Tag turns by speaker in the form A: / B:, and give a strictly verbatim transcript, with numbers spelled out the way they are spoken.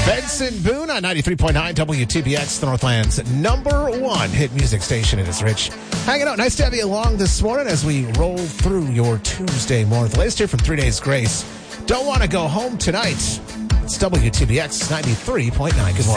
A: Benson Boone on ninety-three point nine W T B X, the Northland's number one hit music station. It is Rich hanging out. Nice to have you along this morning as we roll through your Tuesday morning. The latest here from Three Days Grace. Don't want to go home tonight. It's W T B X ninety-three point nine. Good morning.